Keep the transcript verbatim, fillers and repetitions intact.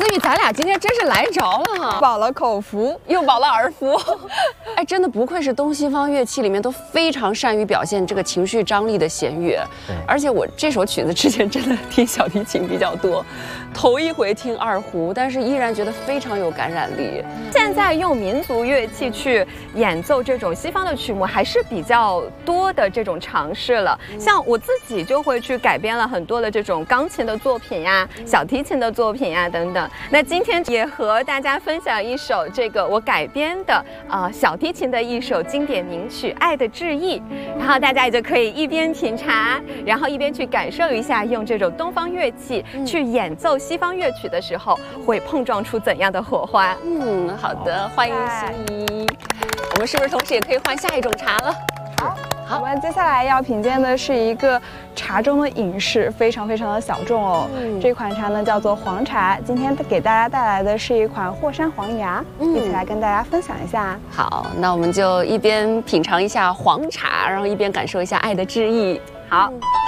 玉，咱俩今天真是来着了哈， 饱了口福， 又饱了耳福。哎，真的不愧是东西方乐器里面都非常善于表现这个情绪张力的弦乐。对，而且我这首曲子之前真的听小提琴比较多，头一回听二胡，但是依然觉得非常有感染力。 现在用民族乐器去演奏这种西方的曲目还是比较多的这种尝试了。像我自己就会去改编了很多的这种钢琴的作品呀、小提琴的作品呀等等。那今天也和大家分享一首这个我改编的啊、呃、小提琴的一首经典名曲《爱的致意》，然后大家也就可以一边品茶，然后一边去感受一下用这种东方乐器去演奏西方乐曲的时候会碰撞出怎样的火花。 嗯，好的，欢迎心怡。我们是不是同时也可以换下一种茶了？ 好。好，我们接下来要品鉴的是一个茶中的隐士，非常非常的小众哦。嗯、这款茶呢叫做黄茶，今天给大家带来的是一款霍山黄芽，嗯、一起来跟大家分享一下。 好，那我们就一边品尝一下黄茶，然后一边感受一下爱的致意。好。嗯